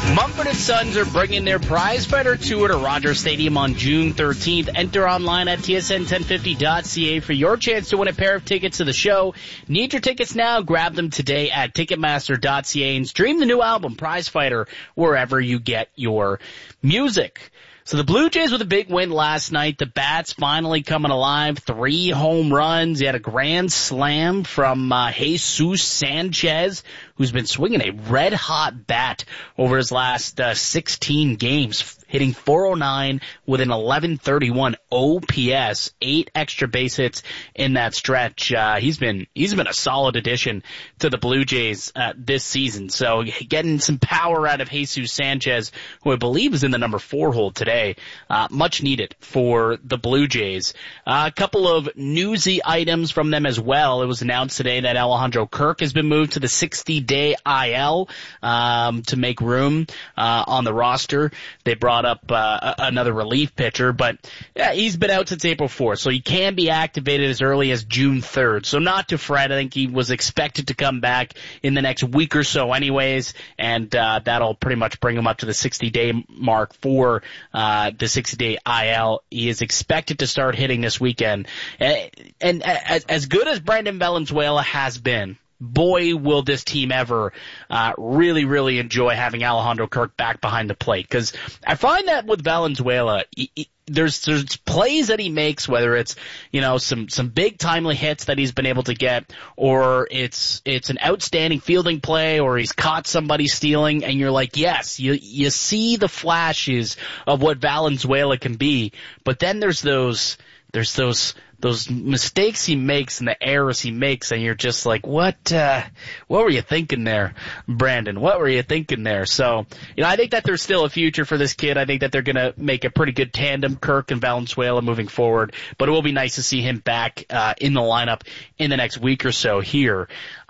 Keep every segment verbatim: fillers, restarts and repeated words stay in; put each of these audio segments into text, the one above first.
Mumford and Sons are bringing their Prize Fighter Tour to Rogers Stadium on June thirteenth. Enter online at T S N ten fifty dot C A for your chance to win a pair of tickets to the show. Need your tickets now? Grab them today at Ticketmaster dot C A and stream the new album, Prize Fighter, wherever you get your music. So the Blue Jays with a big win last night. The bats finally coming alive. Three home runs. He had a grand slam from uh, Jesus Sanchez, who's been swinging a red-hot bat over his last uh, sixteen games, hitting four oh nine with an eleven thirty-one O P S, eight extra base hits in that stretch. Uh, he's been he's been a solid addition to the Blue Jays uh, this season. So getting some power out of Jesus Sanchez, who I believe is in the number four hole today, uh, much needed for the Blue Jays. Uh, a couple of newsy items from them as well. It was announced today that Alejandro Kirk has been moved to the sixty-day I L um, to make room uh, on the roster. They brought up uh, another relief pitcher, but yeah, he's been out since April fourth, so he can be activated as early as June third. So not to fret. I think he was expected to come back in the next week or so anyways, and uh, that'll pretty much bring him up to the sixty-day mark for uh, the sixty-day I L. He is expected to start hitting this weekend. And, and as, as good as Brandon Valenzuela has been, boy, will this team ever uh, really, really enjoy having Alejandro Kirk back behind the plate. Because I find that with Valenzuela, he, he, there's there's plays that he makes, whether it's, you know, some some big timely hits that he's been able to get, or it's it's an outstanding fielding play, or he's caught somebody stealing, and you're like, yes, you you see the flashes of what Valenzuela can be, but then there's those there's those those mistakes he makes and the errors he makes, and you're just like, what, uh, what were you thinking there, Brandon? What were you thinking there? So, you know, I think that there's still a future for this kid. I think that they're gonna make a pretty good tandem, Kirk and Valenzuela, moving forward, but it will be nice to see him back, uh, in the lineup in the next week or so here.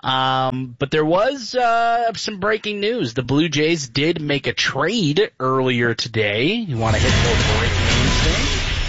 Um, but there was, uh, some breaking news. The Blue Jays did make a trade earlier today. You want to hit more breaking news thing?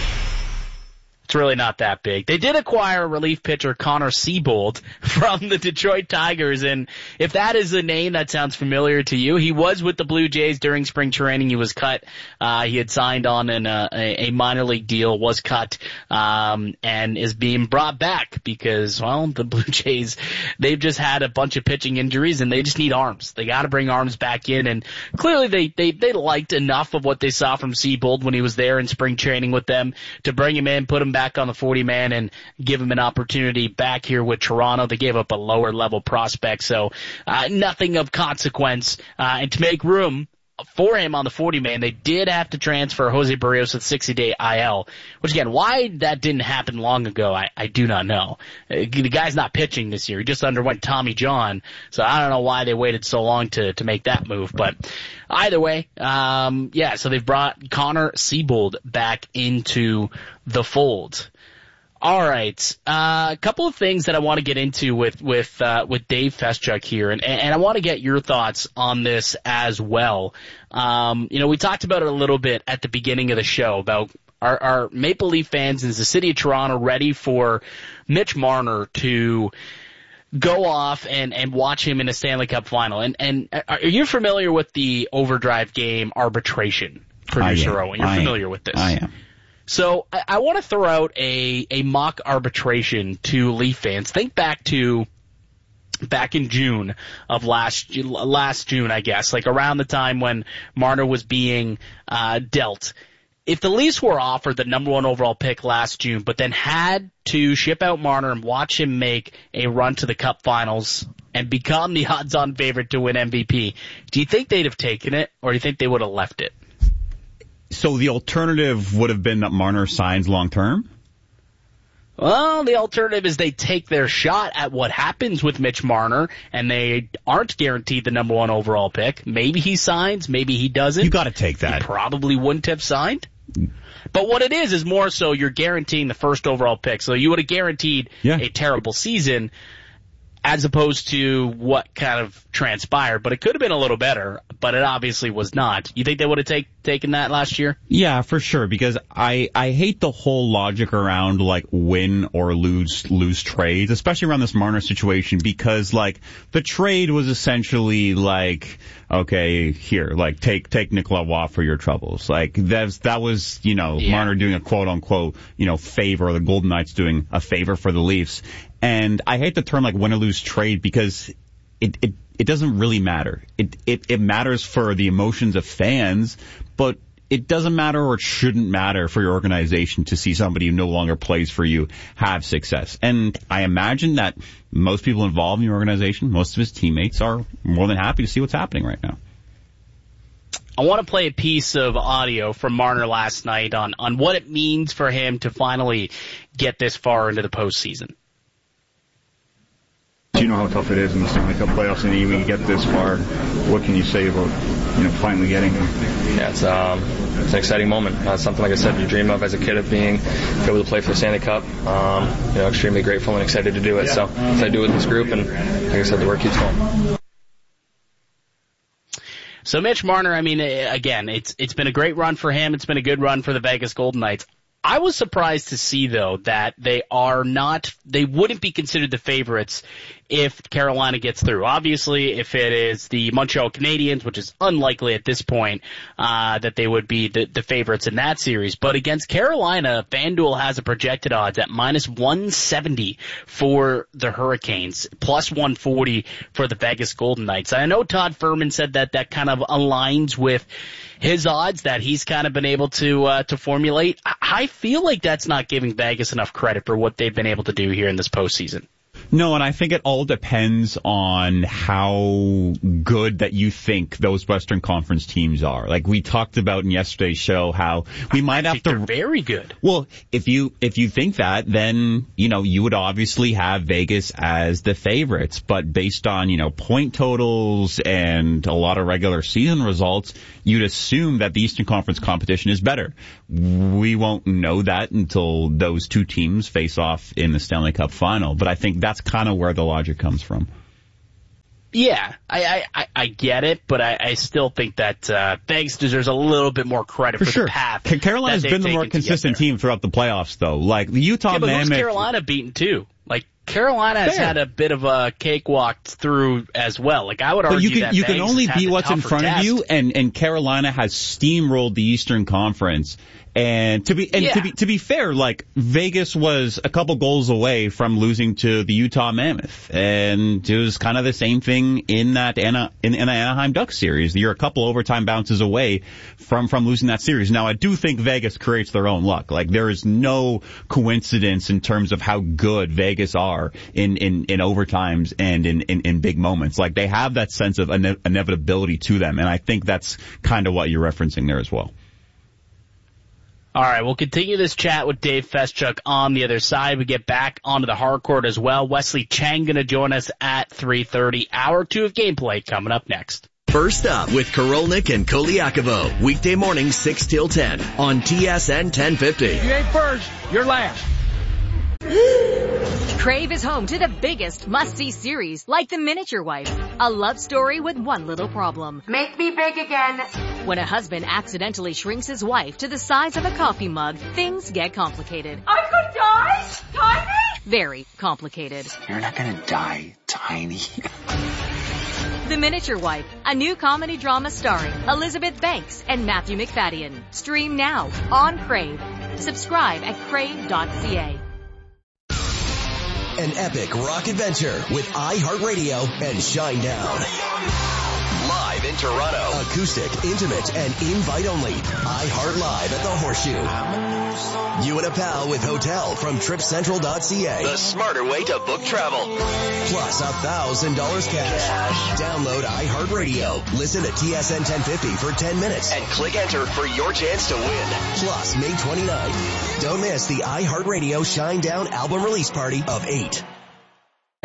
It's really not that big. They did acquire relief pitcher Connor Seabold from the Detroit Tigers, and if that is a name that sounds familiar to you, he was with the Blue Jays during spring training. He was cut. Uh, he had signed on in a, a minor league deal, was cut, um, and is being brought back because, well, the Blue Jays, they've just had a bunch of pitching injuries, and they just need arms. They got to bring arms back in, and clearly they, they, they liked enough of what they saw from Seabold when he was there in spring training with them to bring him in, put him back on the forty man and give him an opportunity back here with Toronto. They gave up a lower level prospect, so uh, nothing of consequence. Uh, and to make room for him on the forty man, they did have to transfer Jose Barrios to the sixty-day I L, which again, why that didn't happen long ago, I, I do not know. Uh, the guy's not pitching this year. He just underwent Tommy John, so I don't know why they waited so long to, to make that move, but either way, um, yeah, so they've brought Connor Seabold back into the fold. All right, uh, a couple of things that I want to get into with with uh, with Dave Feschuk here, and and I want to get your thoughts on this as well. Um, you know, we talked about it a little bit at the beginning of the show about our, our Maple Leaf fans in the city of Toronto ready for Mitch Marner to go off and, and watch him in a Stanley Cup final. And and are you familiar with the Overdrive game arbitration, producer Owen? You're I familiar am. with this? I am. So I, I want to throw out a, a mock arbitration to Leaf fans. Think back to back in June of last last June, I guess, like around the time when Marner was being uh, dealt. If the Leafs were offered the number one overall pick last June, but then had to ship out Marner and watch him make a run to the Cup Finals and become the odds-on favorite to win M V P, do you think they'd have taken it, or do you think they would have left it? So the alternative would have been that Marner signs long-term? Well, the alternative is they take their shot at what happens with Mitch Marner, and they aren't guaranteed the number one overall pick. Maybe he signs, maybe he doesn't. You got to take that. He probably wouldn't have signed. But what it is is more so you're guaranteeing the first overall pick. So you would have guaranteed yeah. a terrible season. as opposed to what kind of transpired. But it could have been a little better, but it obviously was not. You think they would have take, taken that last year? Yeah, for sure, because I, I hate the whole logic around, like, win or lose lose trades, especially around this Marner situation, because, like, the trade was essentially like, okay, here, like, take take Nicolas Waugh for your troubles. Like, that's, that was, you know, yeah. Marner doing a quote-unquote, you know, favor, or the Golden Knights doing a favor for the Leafs. And I hate the term, like, win or lose trade, because it, it, it doesn't really matter. It, it, it matters for the emotions of fans, but it doesn't matter, or it shouldn't matter, for your organization to see somebody who no longer plays for you have success. And I imagine that most people involved in the organization, most of his teammates, are more than happy to see what's happening right now. I want to play a piece of audio from Marner last night on, on what it means for him to finally get this far into the postseason. You know how tough it is in the Stanley Cup playoffs, and even you get this far. What can you say about, you know, finally getting there? Yeah, it's um, it's an exciting moment. Uh, something, like I said, you dream of as a kid, of being able to play for the Stanley Cup. Um, you know, extremely grateful and excited to do it. So, I do it with this group, and like I said, the work keeps going. So Mitch Marner, I mean, again, it's it's been a great run for him. It's been a good run for the Vegas Golden Knights. I was surprised to see, though, that they are not, they wouldn't be considered the favorites if Carolina gets through. Obviously, if it is the Montreal Canadiens, which is unlikely at this point, uh, that they would be the, the favorites in that series. But against Carolina, FanDuel has a projected odds at minus one seventy for the Hurricanes, plus one forty for the Vegas Golden Knights. I know Todd Furman said that that kind of aligns with his odds that he's kind of been able to uh, to formulate. I feel like that's not giving Vegas enough credit for what they've been able to do here in this postseason. No, and I think it all depends on how good that you think those Western Conference teams are. Like we talked about in yesterday's show, how we might I have to. They're very good. Well, if you if you think that, then you know you would obviously have Vegas as the favorites. But based on you know point totals and a lot of regular season results, you'd assume that the Eastern Conference competition is better. We won't know that until those two teams face off in the Stanley Cup final. But I think that's kind of where the logic comes from. Yeah, I I, I get it, but I, I still think that uh, Vegas deserves a little bit more credit for, for sure. the path. Carolina's been the more consistent team throughout the playoffs, though. Like the Utah yeah, but Mammoth. Who's Carolina beaten too? Like Carolina has Fair. had a bit of a cakewalk through as well. Like I would argue but you can, that you Vegas can only has beat had what's in front test. of you, and and Carolina has steamrolled the Eastern Conference. And to be and yeah. to be to be fair, like Vegas was a couple goals away from losing to the Utah Mammoth, and it was kind of the same thing in that Anna, in, in the Anaheim Ducks series. You're a couple overtime bounces away from from losing that series. Now, I do think Vegas creates their own luck. Like there is no coincidence in terms of how good Vegas are in in, in overtimes and in, in in big moments. Like they have that sense of ine- inevitability to them, and I think that's kind of what you're referencing there as well. All right, we'll continue this chat with Dave Feschuk on the other side. We get back onto the hardcourt as well. Wesley Chang going to join us at three thirty. Hour two of gameplay coming up next. First up with Korolnik and Koliakovo. Weekday morning six till ten on T S N ten fifty. If you ain't first, you're last. Crave is home to the biggest must-see series, like The Miniature Wife, a love story with one little problem. Make me big again. When a husband accidentally shrinks his wife to the size of a coffee mug, things get complicated. I could die? Tiny? Very complicated. You're not gonna die, Tiny. The Miniature Wife, a new comedy drama starring Elizabeth Banks and Matthew McFadden. Stream now on Crave. Subscribe at crave dot c a. An epic rock adventure with iHeartRadio and Shinedown. Live in Toronto. Acoustic, intimate, and invite only. iHeart Live at the Horseshoe. You and a pal with hotel from trip central dot c a. The smarter way to book travel. Plus a thousand dollars cash. Download iHeartRadio. Listen to T S N ten fifty for ten minutes. And click enter for your chance to win. Plus May twenty-ninth. Don't miss the iHeartRadio Shinedown album release party of eight. Hey.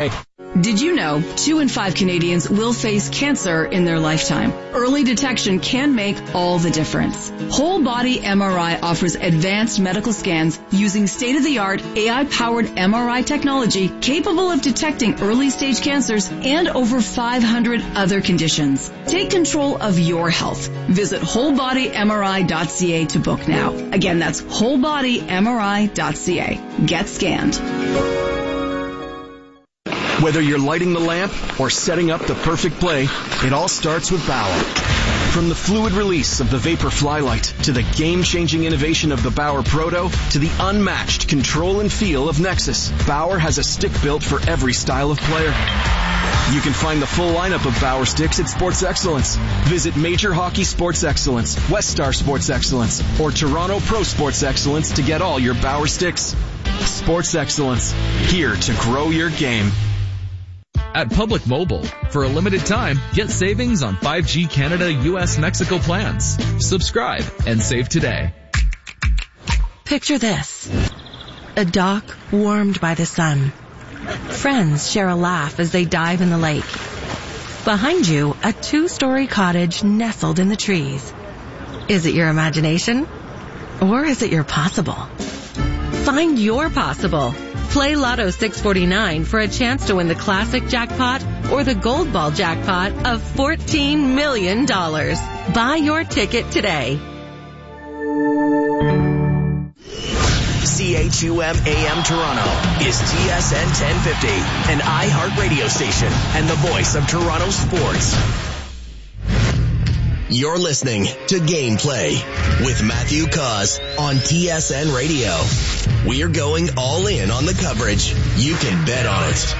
Did you know two in five Canadians will face cancer in their lifetime? Early detection can make all the difference. Whole Body M R I offers advanced medical scans using state-of-the-art A I-powered M R I technology capable of detecting early-stage cancers and over five hundred other conditions. Take control of your health. Visit whole body M R I dot C A to book now. Again, that's whole body M R I dot C A. Get scanned. Whether you're lighting the lamp or setting up the perfect play, it all starts with Bauer. From the fluid release of the Vapor Flylight to the game-changing innovation of the Bauer Proto to the unmatched control and feel of Nexus, Bauer has a stick built for every style of player. You can find the full lineup of Bauer sticks at Sports Excellence. Visit Major Hockey Sports Excellence, West Star Sports Excellence, or Toronto Pro Sports Excellence to get all your Bauer sticks. Sports Excellence, here to grow your game. At Public Mobile, for a limited time, get savings on five G Canada, U S, Mexico plans. Subscribe and save today. Picture this. A dock warmed by the sun. Friends share a laugh as they dive in the lake. Behind you, a two-story cottage nestled in the trees. Is it your imagination? Or is it your possible? Find your possible. Play Lotto six forty-nine for a chance to win the classic jackpot or the gold ball jackpot of fourteen million dollars. Buy your ticket today. C H U M A M Toronto is T S N ten fifty, an iHeart radio station and the voice of Toronto sports. You're listening to Gameplay with Matthew Cause on T S N Radio. We're going all in on the coverage. You can bet on it.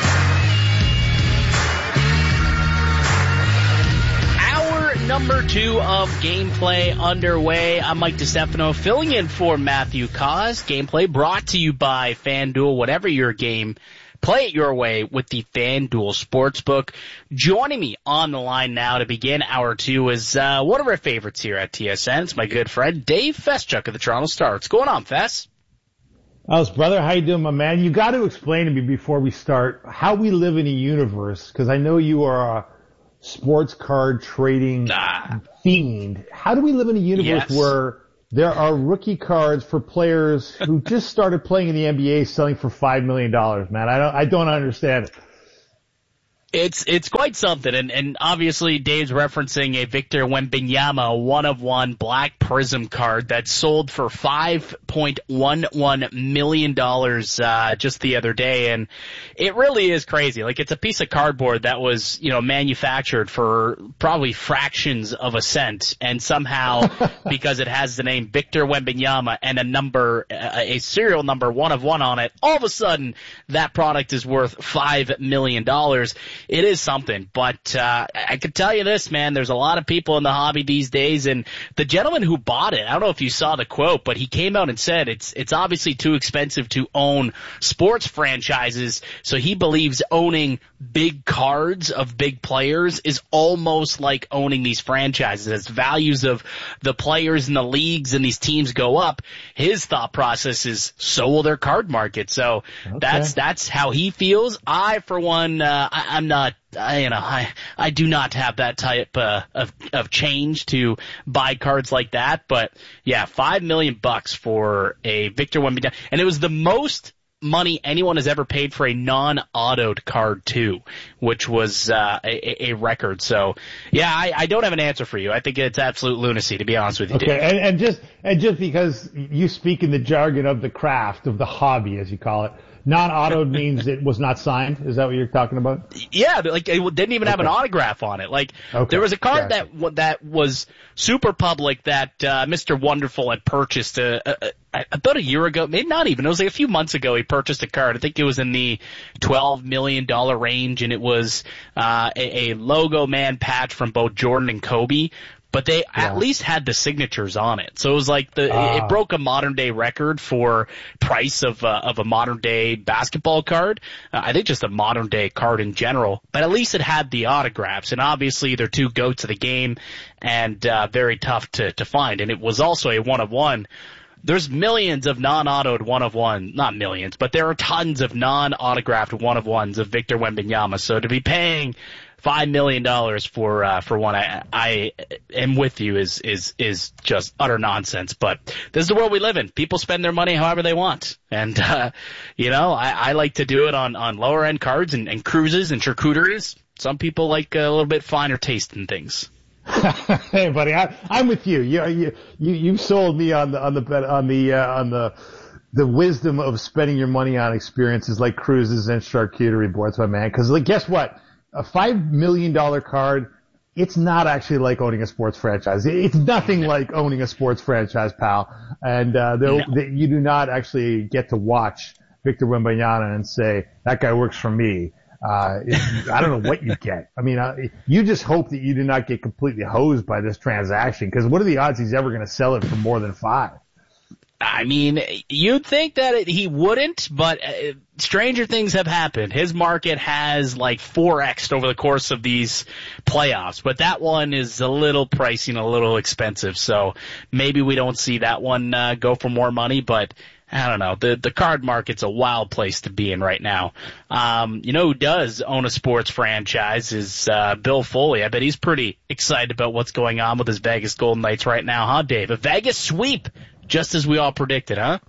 Hour number two of Gameplay underway. I'm Mike DeStefano filling in for Matthew Cause. Gameplay brought to you by FanDuel. Whatever your game, play it your way with the FanDuel Sportsbook. Joining me on the line now to begin hour two is uh, one of our favorites here at T S N. It's my good friend Dave Feschuk of the Toronto Star. What's going on, Fess? How's brother? How you doing, my man? You got to explain to me before we start how we live in a universe, because I know you are a sports card trading nah. fiend. How do we live in a universe yes. where there are rookie cards for players who just started playing in the N B A selling for five million dollars, man? I don't, I don't understand it. It's, it's quite something. And, and obviously Dave's referencing a Victor Wembanyama one of one Black Prism card that sold for five point one one million dollars, uh, just the other day. And it really is crazy. Like, it's a piece of cardboard that was, you know, manufactured for probably fractions of a cent. And somehow, because it has the name Victor Wembanyama and a number, a serial number one of one on it, all of a sudden that product is worth five million dollars. It is something, but uh, I can tell you this, man, there's a lot of people in the hobby these days, and the gentleman who bought it, I don't know if you saw the quote, but he came out and said it's it's obviously too expensive to own sports franchises, so he believes owning big cards of big players is almost like owning these franchises. As values of the players in the leagues and these teams go up, his thought process is so will their card market. So okay. that's that's how he feels. I, for one, uh, I, I'm not, I, you know, I, I do not have that type uh, of of change to buy cards like that. But yeah, five million bucks for a Victor Wembanyama, and it was the most money anyone has ever paid for a non-autoed card too, which was uh, a, a record. So yeah, I, I don't have an answer for you. I think it's absolute lunacy, to be honest with you. Okay, Dave. and, and just and just because you speak in the jargon of the craft of the hobby, as you call it. Non-autoed means it was not signed. Is that what you're talking about? Yeah, like it didn't even okay. have an autograph on it. Like okay. there was a card gotcha. that that was super public that uh, Mister Wonderful had purchased a, a, a, about a year ago. Maybe not even. It was like a few months ago. He purchased a card. I think it was in the twelve million dollar range, and it was uh, a, a logo man patch from both Jordan and Kobe. But they yeah. at least had the signatures on it. So it was like the, uh, it broke a modern day record for price of, uh, of a modern day basketball card. Uh, I think just a modern day card in general, but at least it had the autographs. And obviously they're two goats of the game and, uh, very tough to, to find. And it was also a one of one. there's millions of non-autoed one-of-one, not millions, but there are tons of non-autographed one-of-ones of Victor Wembanyama. So to be paying five million dollars for uh, for one, I, I am with you, is is is just utter nonsense. But this is the world we live in. People spend their money however they want. And, uh, you know, I, I like to do it on, on lower-end cards and, and cruises and charcuteries. Some people like a little bit finer taste in things. Hey, buddy, I, I'm with you. You, you, you, you sold me on the, on the, on the, uh, on the, the wisdom of spending your money on experiences like cruises and charcuterie boards, my man. Cause like, guess what? A five million dollar card, it's not actually like owning a sports franchise. It's nothing like owning a sports franchise, pal. And, uh, no. they, you do not actually get to watch Victor Wembanyama and say, that guy works for me. Uh, it, I don't know what you get. I mean, uh, you just hope that you do not get completely hosed by this transaction, because what are the odds he's ever going to sell it for more than five? I mean, you'd think that it, he wouldn't, but uh, stranger things have happened. His market has like four X'd over the course of these playoffs, but that one is a little pricey and a little expensive, so maybe we don't see that one uh, go for more money, but I don't know. The the card market's a wild place to be in right now. Um, you know who does own a sports franchise is uh, Bill Foley. I bet he's pretty excited about what's going on with his Vegas Golden Knights right now, huh, Dave? A Vegas sweep, just as we all predicted, huh?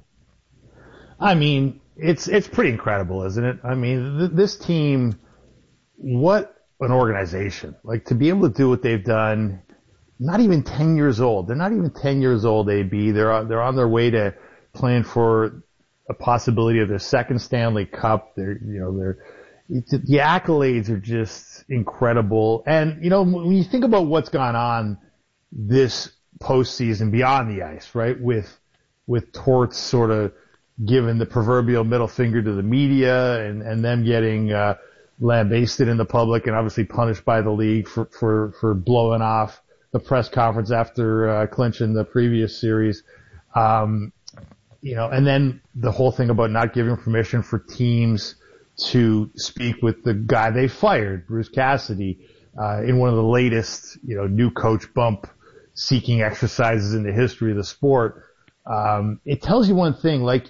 I mean, it's it's pretty incredible, isn't it? I mean, th- this team, what an organization. Like, to be able to do what they've done, not even ten years old. They're not even ten years old, A B. They're on, they're on their way to playing for a possibility of their second Stanley Cup. They're, you know, they're, the accolades are just incredible. And, you know, when you think about what's gone on this postseason beyond the ice, right, with, with Torts sort of giving the proverbial middle finger to the media and, and them getting, uh, lambasted in the public and obviously punished by the league for, for, for blowing off the press conference after, uh, clinching the previous series. Um, You know, and then the whole thing about not giving permission for teams to speak with the guy they fired, Bruce Cassidy, uh, in one of the latest, you know, new coach bump seeking exercises in the history of the sport. Um, it tells you one thing, like,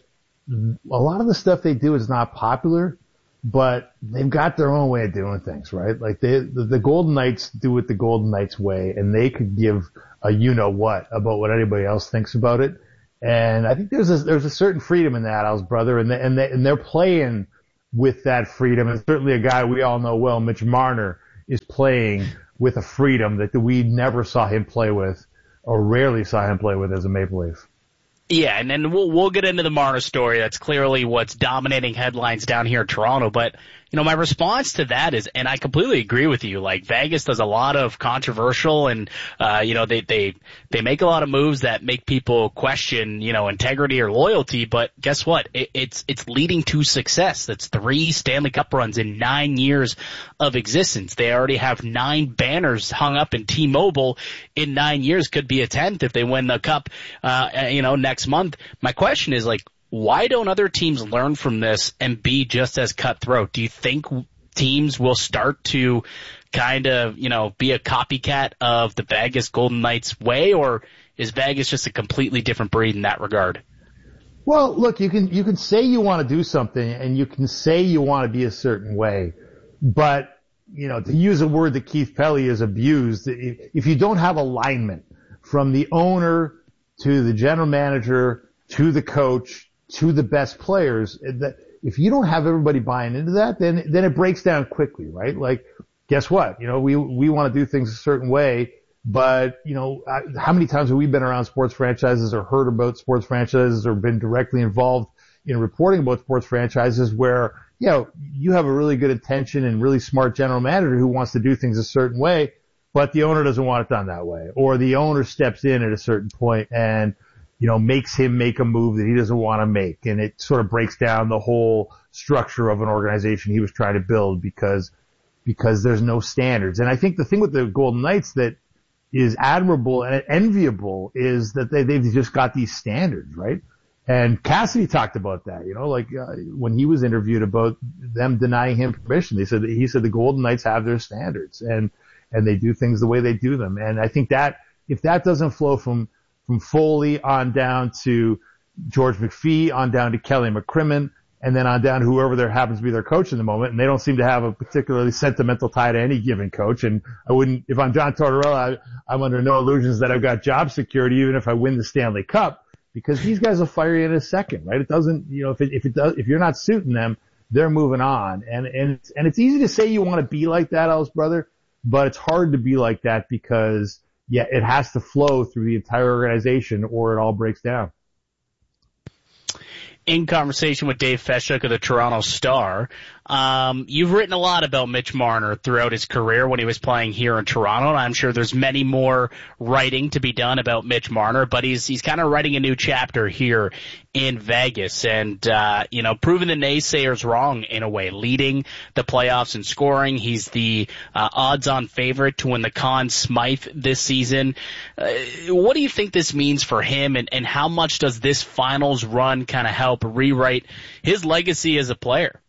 a lot of the stuff they do is not popular, but they've got their own way of doing things, right? Like, they, the, the Golden Knights do it the Golden Knights way, and they could give a you-know-what about what anybody else thinks about it. And I think there's a, there's a certain freedom in that, Al's brother, and they, and they, and they're playing with that freedom. And certainly a guy we all know well, Mitch Marner, is playing with a freedom that we never saw him play with, or rarely saw him play with as a Maple Leaf. Yeah, and then we'll we'll get into the Marner story. That's clearly what's dominating headlines down here in Toronto. But, you know, my response to that is, and I completely agree with you, like, Vegas does a lot of controversial and, uh, you know, they, they, they make a lot of moves that make people question, you know, integrity or loyalty. But guess what? It, it's, it's leading to success. That's three Stanley Cup runs in nine years of existence. They already have nine banners hung up in T-Mobile in nine years. Could be a tenth if they win the Cup, uh, you know, next month. My question is, like, why don't other teams learn from this and be just as cutthroat? Do you think teams will start to kind of, you know, be a copycat of the Vegas Golden Knights way, or is Vegas just a completely different breed in that regard? Well, look, you can, you can say you want to do something and you can say you want to be a certain way, but, you know, to use a word that Keith Pelly has abused, if you don't have alignment from the owner to the general manager to the coach to the best players, that if you don't have everybody buying into that, then then it breaks down quickly, right? Like, guess what? You know, we we want to do things a certain way, but, you know, how many times have we been around sports franchises or heard about sports franchises or been directly involved in reporting about sports franchises where, you know, you have a really good intention and really smart general manager who wants to do things a certain way, but the owner doesn't want it done that way, or the owner steps in at a certain point and, you know, makes him make a move that he doesn't want to make. And it sort of breaks down the whole structure of an organization he was trying to build because, because there's no standards. And I think the thing with the Golden Knights that is admirable and enviable is that they, they've just got these standards, right? And Cassidy talked about that, you know, like, uh, when he was interviewed about them denying him permission, they said that he said the Golden Knights have their standards and, and they do things the way they do them. And I think that if that doesn't flow from, from Foley on down to George McPhee on down to Kelly McCrimmon, and then on down to whoever there happens to be their coach in the moment. And they don't seem to have a particularly sentimental tie to any given coach. And I wouldn't, if I'm John Tortorella, I, I'm under no illusions that I've got job security even if I win the Stanley Cup, because these guys will fire you in a second, right? It doesn't, you know, if it, if it does, if you're not suiting them, they're moving on. And, and, it's, and it's easy to say you want to be like that, Al's brother, but it's hard to be like that because, yeah, it has to flow through the entire organization or it all breaks down. In conversation with Dave Feshuk of the Toronto Star, um, you've written a lot about Mitch Marner throughout his career when he was playing here in Toronto, and I'm sure there's many more writing to be done about Mitch Marner, but he's he's kind of writing a new chapter here in Vegas and, uh, you know, proving the naysayers wrong in a way, leading the playoffs in scoring. He's the uh, odds-on favorite to win the Conn Smythe this season. Uh, what do you think this means for him, and, and how much does this finals run kind of help rewrite his legacy as a player?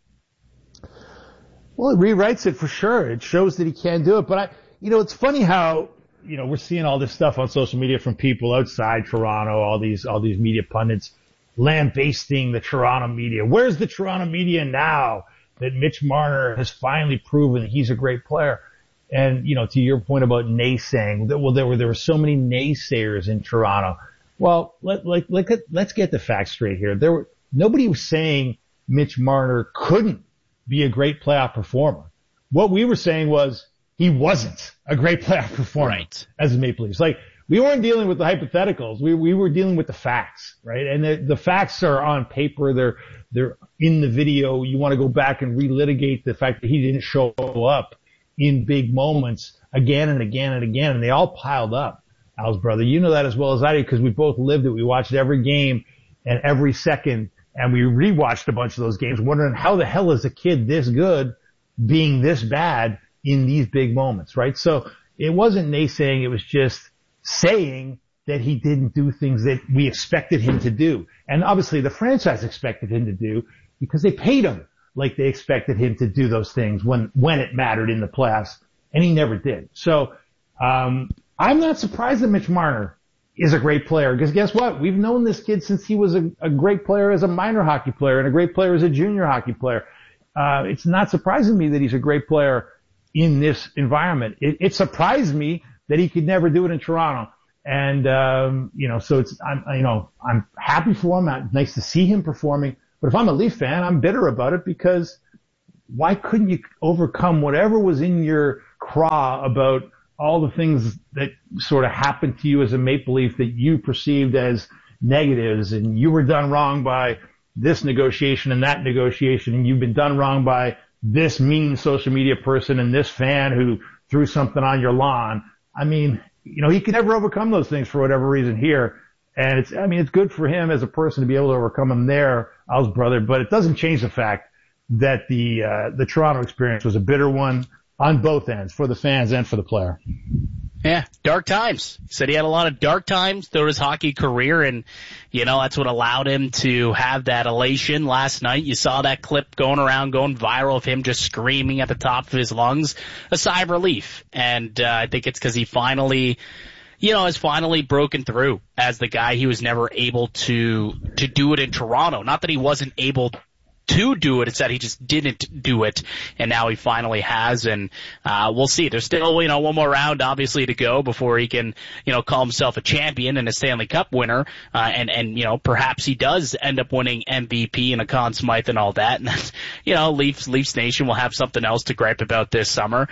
Well, it rewrites it for sure. It shows that he can do it. But, I, you know, it's funny how, you know, we're seeing all this stuff on social media from people outside Toronto, all these, all these media pundits lambasting the Toronto media. Where's the Toronto media now that Mitch Marner has finally proven that he's a great player? And, you know, to your point about naysaying, that, well, there were, there were so many naysayers in Toronto. Well, let, like, let, let's get the facts straight here. There were, nobody was saying Mitch Marner couldn't be a great playoff performer. What we were saying was he wasn't a great playoff performer right. as a Maple Leafs. Like, we weren't dealing with the hypotheticals. We, we were dealing with the facts, right? And the, the facts are on paper. They're, they're in the video. You want to go back and relitigate the fact that he didn't show up in big moments again and again and again. And they all piled up. Al's brother, you know that as well as I do because we both lived it. We watched every game and every second, and we rewatched a bunch of those games wondering how the hell is a kid this good being this bad in these big moments, right? So it wasn't naysaying. It was just saying that he didn't do things that we expected him to do. And obviously the franchise expected him to do because they paid him like they expected him to do those things when, when it mattered in the playoffs, and he never did. So, um, I'm not surprised that Mitch Marner is a great player because guess what? We've known this kid since he was a, a great player as a minor hockey player and a great player as a junior hockey player. Uh, it's not surprising me that he's a great player in this environment. It, it surprised me that he could never do it in Toronto. And, um, you know, so it's, I'm, you know, I'm happy for him. It's nice to see him performing. But if I'm a Leaf fan, I'm bitter about it because why couldn't you overcome whatever was in your craw about all the things that sort of happened to you as a Maple Leaf that you perceived as negatives, and you were done wrong by this negotiation and that negotiation, and you've been done wrong by this mean social media person and this fan who threw something on your lawn. I mean, you know, he could never overcome those things for whatever reason here. And it's, I mean, it's good for him as a person to be able to overcome them there, Al's brother, but it doesn't change the fact that the, uh, the Toronto experience was a bitter one on both ends, for the fans and for the player. Yeah, dark times. He said he had a lot of dark times throughout his hockey career, and, you know, that's what allowed him to have that elation last night. You saw that clip going around, going viral of him just screaming at the top of his lungs, a sigh of relief. And uh, I think it's because he finally, you know, has finally broken through as the guy he was never able to to do it in Toronto. Not that he wasn't able to do it, it's that he just didn't do it, and now he finally has, and uh we'll see. There's still, you know, one more round obviously to go before he can, you know, call himself a champion and a Stanley Cup winner, uh and and you know, perhaps he does end up winning M V P and a Conn Smythe and all that, and that's, you know, Leafs Leafs Nation will have something else to gripe about this summer.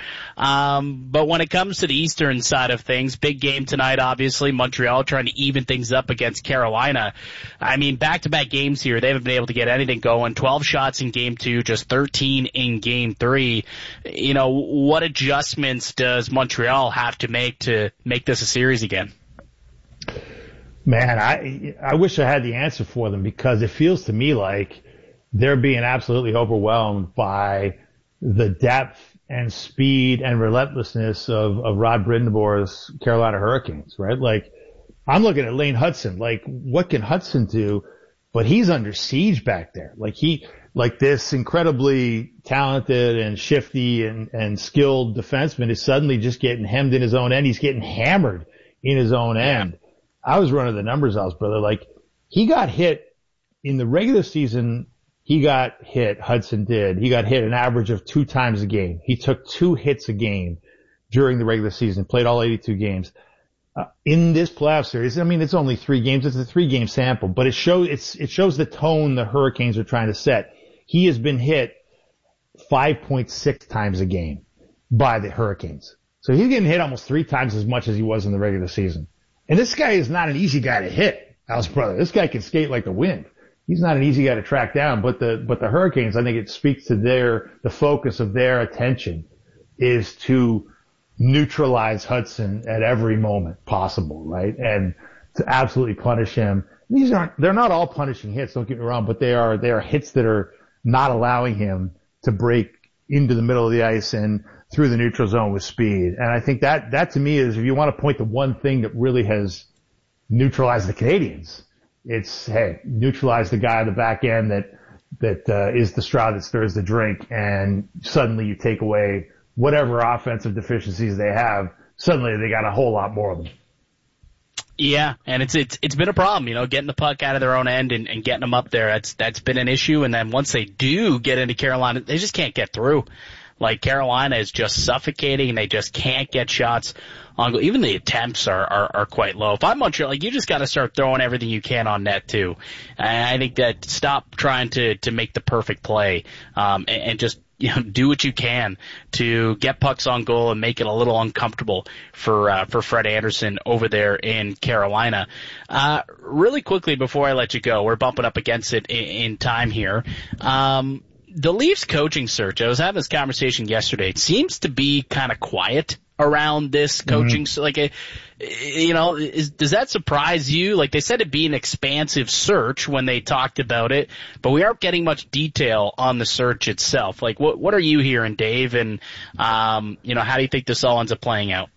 Um but when it comes to the eastern side of things, big game tonight obviously, Montreal trying to even things up against Carolina. I mean, back-to-back games here, they haven't been able to get anything going. twelve shots in game two, just thirteen in game three. You know, what adjustments does Montreal have to make to make this a series again? Man, I I wish I had the answer for them because it feels to me like they're being absolutely overwhelmed by the depth and speed and relentlessness of, of Rod Brind'Amour's Carolina Hurricanes, right? Like, I'm looking at Lane Hudson. Like, what can Hudson do? But he's under siege back there. Like he, like this incredibly talented and shifty and, and skilled defenseman is suddenly just getting hemmed in his own end. He's getting hammered in his own end. I was running the numbers out, brother. Like he got hit in the regular season, he got hit, Hudson did. He got hit an average of two times a game. He took two hits a game during the regular season, played all eighty-two games. Uh, in this playoff series, I mean, it's only three games. It's a three-game sample, but it shows, it's, it shows the tone the Hurricanes are trying to set. He has been hit five point six times a game by the Hurricanes. So he's getting hit almost three times as much as he was in the regular season. And this guy is not an easy guy to hit, Al's brother. This guy can skate like the wind. He's not an easy guy to track down, but the, but the Hurricanes, I think it speaks to their, the focus of their attention is to neutralize Hudson at every moment possible, right? And to absolutely punish him. These aren't, they're not all punishing hits, don't get me wrong, but they are, they are hits that are not allowing him to break into the middle of the ice and through the neutral zone with speed. And I think that, that to me is, if you want to point to one thing that really has neutralized the Canadians, it's, hey, neutralize the guy on the back end that, that, uh, is the straw that stirs the drink, and suddenly you take away whatever offensive deficiencies they have. Suddenly they got a whole lot more of them. Yeah, and it's it's it's been a problem, you know, getting the puck out of their own end and, and getting them up there. That's that's been an issue. And then once they do get into Carolina, they just can't get through. Like, Carolina is just suffocating, and they just can't get shots on goal. Even the attempts are, are, are quite low. If I'm Montreal, like, you just got to start throwing everything you can on net too. And I think that stop trying to to make the perfect play, um, and, and just, you know, do what you can to get pucks on goal and make it a little uncomfortable for uh, for Fred Anderson over there in Carolina. Uh, really quickly before I let you go, we're bumping up against it in, in time here. Um, the Leafs coaching search, I was having this conversation yesterday. It seems to be kind of quiet around this coaching, mm-hmm. like, a, you know, is, does that surprise you? Like, they said it'd be an expansive search when they talked about it, but we aren't getting much detail on the search itself. Like, what what are you hearing, Dave? And, um, you know, how do you think this all ends up playing out?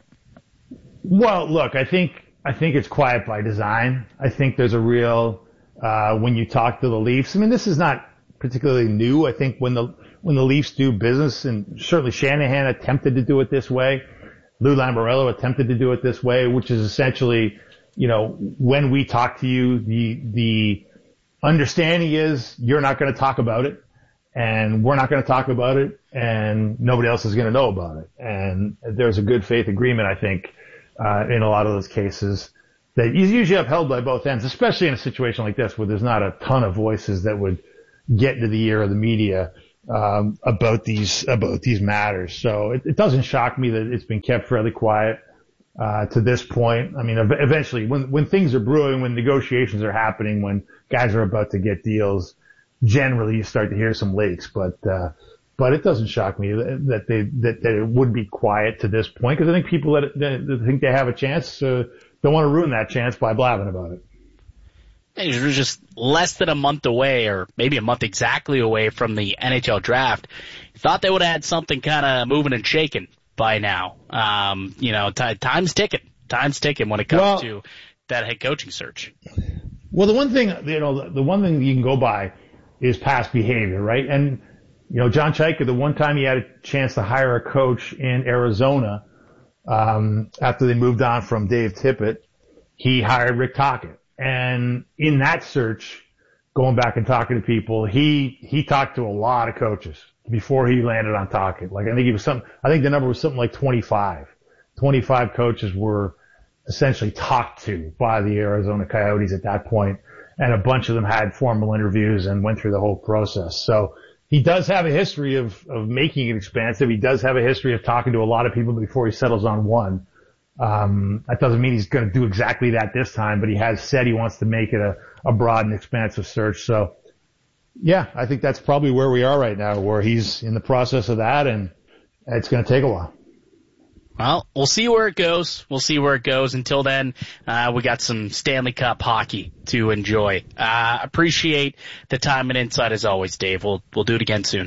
Well, look, I think, I think it's quiet by design. I think there's a real, uh, when you talk to the Leafs, I mean, this is not particularly new. I think when the, when the Leafs do business, and certainly Shanahan attempted to do it this way, Lou Lamoriello attempted to do it this way, which is essentially, you know, when we talk to you, the, the understanding is you're not going to talk about it, and we're not going to talk about it, and nobody else is going to know about it. And there's a good faith agreement, I think, uh, in a lot of those cases that is usually upheld by both ends, especially in a situation like this where there's not a ton of voices that would get into the ear of the media um, about these about these matters. So it, it doesn't shock me that it's been kept fairly quiet uh, to this point. I mean, ev- eventually, when when things are brewing, when negotiations are happening, when guys are about to get deals, generally you start to hear some leaks. But uh, but it doesn't shock me that, that they that, that it would be quiet to this point, because I think people that, that, that think they have a chance uh, don't want to ruin that chance by blabbing about it. We're just less than a month away, or maybe a month exactly away from the N H L draft. Thought they would have had something kind of moving and shaking by now. Um, you know, t- time's ticking. Time's ticking when it comes well, to that head coaching search. Well, the one thing, you know, the, the one thing you can go by is past behavior, right? And, you know, John Chayka, the one time he had a chance to hire a coach in Arizona, um, after they moved on from Dave Tippett, he hired Rick Tocchet. And in that search, going back and talking to people, he, he talked to a lot of coaches before he landed on Tocchet. Like, I think he was some, I think the number was something like twenty-five. twenty-five coaches were essentially talked to by the Arizona Coyotes at that point, and a bunch of them had formal interviews and went through the whole process. So he does have a history of, of making it expansive. He does have a history of talking to a lot of people before he settles on one. Um, that doesn't mean he's going to do exactly that this time, but he has said he wants to make it a, a broad and expansive search. So, yeah, I think that's probably where we are right now, where he's in the process of that, and it's going to take a while. Well, we'll see where it goes. We'll see where it goes. Until then, uh, we got some Stanley Cup hockey to enjoy. Uh, appreciate the time and insight as always, Dave. We'll, we'll do it again soon.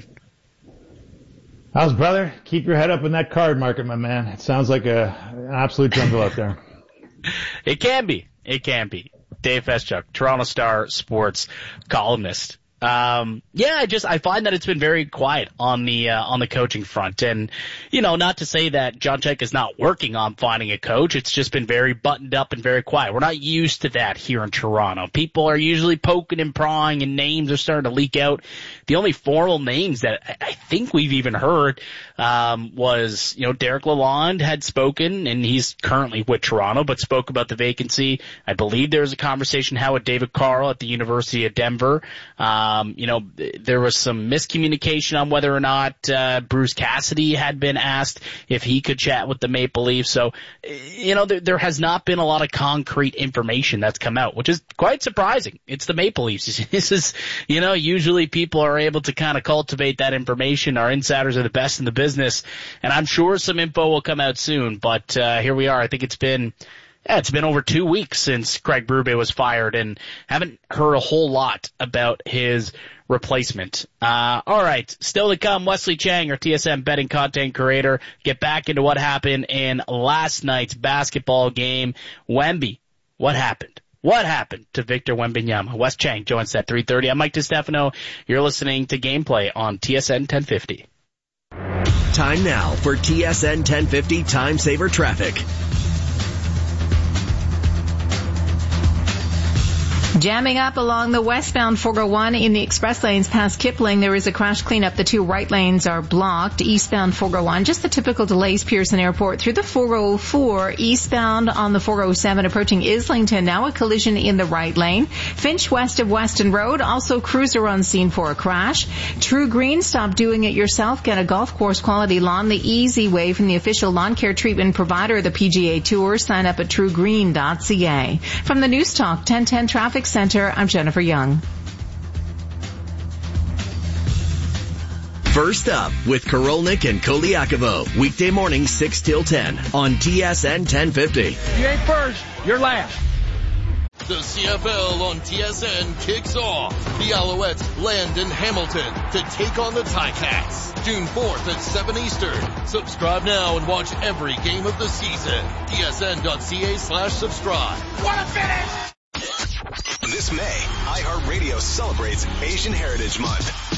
How's brother? Keep your head up in that card market, my man. It sounds like a, an absolute jungle out there. It can be. It can be. Dave Feschuk, Toronto Star sports columnist. Um, yeah, I just, I find that it's been very quiet on the, uh, on the coaching front. And, you know, not to say that John Chayka is not working on finding a coach. It's just been very buttoned up and very quiet. We're not used to that here in Toronto. People are usually poking and prying and names are starting to leak out. The only formal names that I think we've even heard, um, was, you know, Derek Lalonde had spoken, and he's currently with Toronto, but spoke about the vacancy. I believe there was a conversation how with David Carl at the University of Denver. Um, Um, you know, there was some miscommunication on whether or not uh, Bruce Cassidy had been asked if he could chat with the Maple Leafs. So, you know, there, there has not been a lot of concrete information that's come out, which is quite surprising. It's the Maple Leafs. This is, you know, usually people are able to kind of cultivate that information. Our insiders are the best in the business, and I'm sure some info will come out soon. But uh, here we are. I think it's been Yeah, it's been over two weeks since Craig Berube was fired, and haven't heard a whole lot about his replacement. Uh, all right, still to come, Wesley Chang, our T S N betting content creator, get back into what happened in last night's basketball game. Wemby, what happened? What happened to Victor Wembanyama? Wes Chang joins at three thirty. I'm Mike DiStefano. You're listening to Gameplay on T S N ten fifty. Time now for T S N ten fifty Time Saver Traffic. Jamming up along the westbound four oh one in the express lanes past Kipling. There is a crash cleanup. The two right lanes are blocked. Eastbound four oh one, just the typical delays. Pearson Airport through the four oh four. Eastbound on the four oh seven approaching Islington. Now a collision in the right lane. Finch west of Weston Road. Also cruiser on scene for a crash. True Green, stop doing it yourself. Get a golf course quality lawn the easy way from the official lawn care treatment provider of the P G A Tour. Sign up at true green dot c a. From the News Talk ten ten Traffic Center, I'm Jennifer Young. First up with Korolnik and Koliakovo. Weekday morning six till ten on T S N ten fifty. You ain't first, you're last. The C F L on T S N kicks off. The Alouettes land in Hamilton to take on the Ticats. June fourth at seven Eastern. Subscribe now and watch every game of the season. T S N dot c a slash subscribe. What a finish! This May, iHeartRadio celebrates Asian Heritage Month.